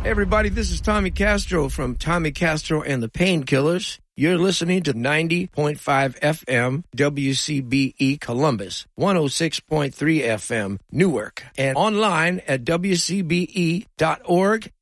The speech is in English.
Hey everybody, this is Tommy Castro from Tommy Castro and the Painkillers. You're listening to 90.5 FM WCBE Columbus, 106.3 FM Newark, and online at WCBE.org